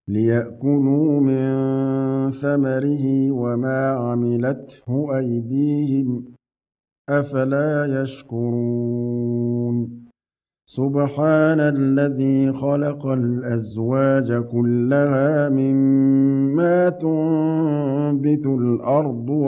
ليأكلوا من ثمره وما عملته أيديهم أفلا يشكرون سبحان الذي خلق الأزواج كلها مما تنبت الأرض